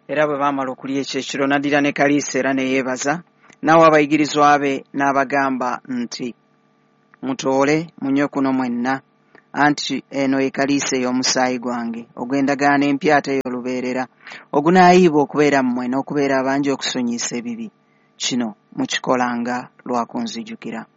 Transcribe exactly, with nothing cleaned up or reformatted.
Era bwe baamala okulya ekyo ekiro n'addira ne kaliisa era ne yeebaza, n'awa abayigirizwa be n'abagamba nti, mutoole munywe kuno mwenna, anti eno ye kaliisa ey'omusaayi gwange ogw'endagaano empya ate ey'olubeerera, ogunaayiibwa okubeera mmwe n'okubeera abangi okusonyiyisa ebibi. Kino mukikolanga lwa kunzijukira.